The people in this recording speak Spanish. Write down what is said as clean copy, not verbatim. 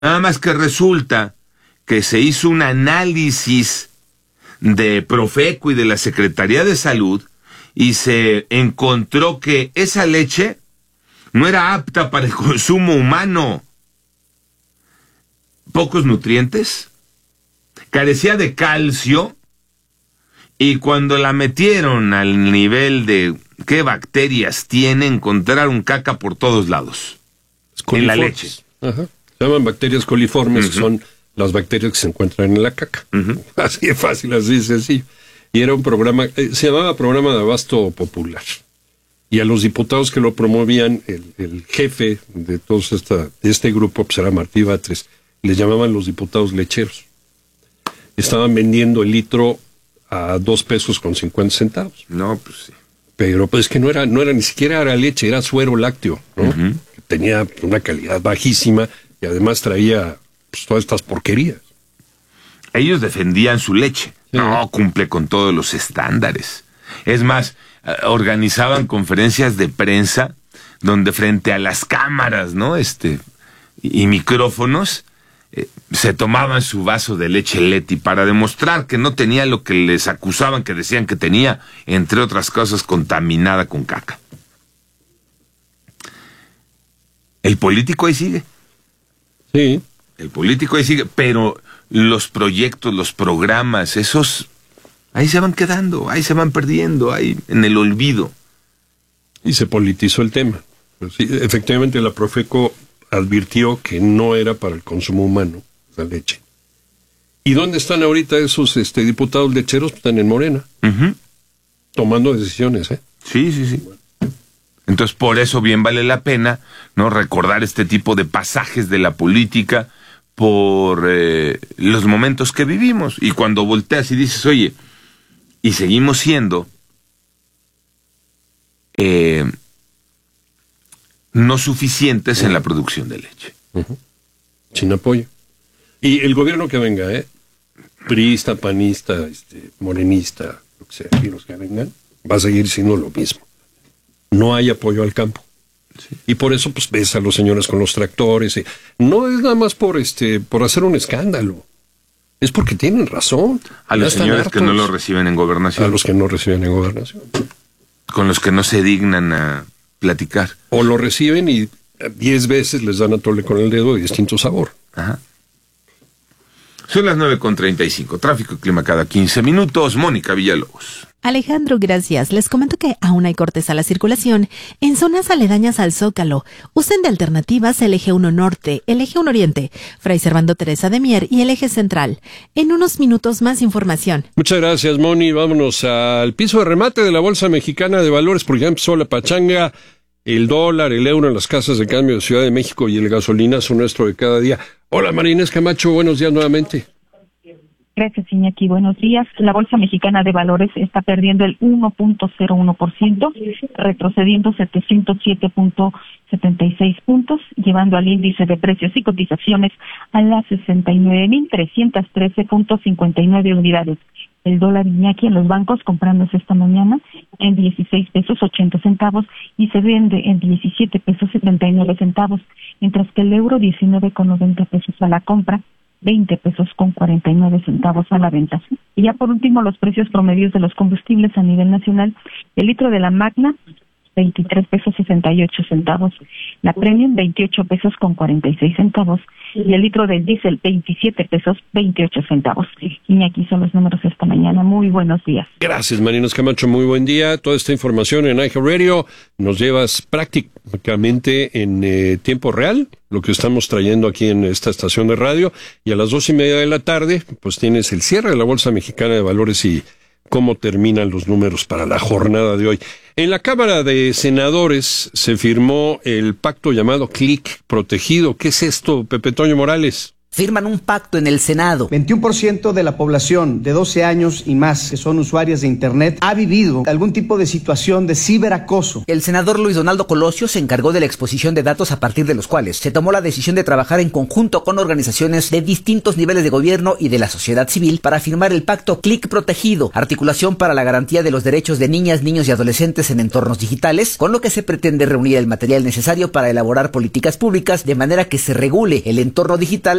Nada más que resulta que se hizo un análisis de Profeco y de la Secretaría de Salud y se encontró que esa leche no era apta para el consumo humano. Pocos nutrientes, carecía de calcio, y cuando la metieron al nivel de qué bacterias tiene, encontraron caca por todos lados en la leche. Ajá. Se llaman bacterias coliformes, que son las bacterias que se encuentran en la caca. Así de fácil, así de sencillo. Y era un programa, se llamaba Programa de Abasto Popular. Y a los diputados que lo promovían, el jefe de todos este grupo, pues era Martí Batres, les llamaban los diputados lecheros. Estaban vendiendo el litro a $2.50. No, pues sí. Pero pues que no era ni siquiera era leche, era suero lácteo, ¿no? Que tenía una calidad bajísima y además traía pues todas estas porquerías. Ellos defendían su leche. Sí. No cumple con todos los estándares. Es más, organizaban conferencias de prensa donde frente a las cámaras, ¿no? Y micrófonos, se tomaban su vaso de leche Leti para demostrar que no tenía lo que les acusaban, que decían que tenía, entre otras cosas, contaminada con caca. El político ahí sigue. Sí. El político ahí sigue, pero los proyectos, los programas, esos, ahí se van quedando, ahí se van perdiendo, ahí en el olvido. Y se politizó el tema. Pues sí, efectivamente la Profeco advirtió que no era para el consumo humano la leche. ¿Y dónde están ahorita esos diputados lecheros? Están en Morena, tomando decisiones, ¿eh? Sí. Entonces, por eso bien vale la pena, ¿no?, recordar este tipo de pasajes de la política por los momentos que vivimos. Y cuando volteas y dices, oye, y seguimos siendo no suficientes en la producción de leche. Sin apoyo. Y el gobierno que venga, priista, panista, morenista, lo que sea, y los que vengan, va a seguir siendo lo mismo. No hay apoyo al campo. Sí. Y por eso, pues, ves a los señores con los tractores. No es nada más por hacer un escándalo. Es porque tienen razón. A los señores que no lo reciben en gobernación. A los que no reciben en gobernación. Con los que no se dignan a platicar. O lo reciben y 10 veces les dan a tole con el dedo de distinto sabor. Ajá. Son las 9:35. Tráfico y clima cada 15 minutos. Mónica Villalobos. Alejandro, gracias. Les comento que aún hay cortes a la circulación en zonas aledañas al Zócalo. Usen de alternativas el eje 1 Norte, el eje 1 Oriente, Fray Servando Teresa de Mier y el eje Central. En unos minutos más información. Muchas gracias, Moni. Vámonos al piso de remate de la Bolsa Mexicana de Valores, porque ya empezó la pachanga. El dólar, el euro en las casas de cambio de Ciudad de México y el gasolinazo nuestro de cada día. Hola, María Inés Camacho, buenos días nuevamente. Gracias, Iñaki. Buenos días. La Bolsa Mexicana de Valores está perdiendo el 1.01%, retrocediendo 707.76 puntos, llevando al índice de precios y cotizaciones a las 69.313.59 unidades. El dólar, Iñaki, en los bancos comprándose esta mañana en 16.80 pesos y se vende en 17.79 pesos, mientras que el euro 19.90 pesos a la compra, 20.49 pesos a la venta. Y ya por último, los precios promedios de los combustibles a nivel nacional: el litro de la Magna, 23.68 pesos, la Premium, 28.46 pesos, y el litro del diésel, 27.28 pesos. Y aquí son los números esta mañana. Muy buenos días. Gracias, María Inés Camacho, muy buen día. Toda esta información en iHeartRadio nos llevas prácticamente en tiempo real, lo que estamos trayendo aquí en esta estación de radio, y a las 2:30 de la tarde, pues tienes el cierre de la Bolsa Mexicana de Valores y cómo terminan los números para la jornada de hoy. En la Cámara de Senadores se firmó el pacto llamado CLIC protegido. ¿Qué es esto, Pepe Toño Morales? firman un pacto en el Senado. 21% de la población de 12 años y más que son usuarias de Internet ha vivido algún tipo de situación de ciberacoso. El senador Luis Donaldo Colosio se encargó de la exposición de datos a partir de los cuales se tomó la decisión de trabajar en conjunto con organizaciones de distintos niveles de gobierno y de la sociedad civil para firmar el pacto Clic Protegido, articulación para la garantía de los derechos de niñas, niños y adolescentes en entornos digitales, con lo que se pretende reunir el material necesario para elaborar políticas públicas de manera que se regule el entorno digital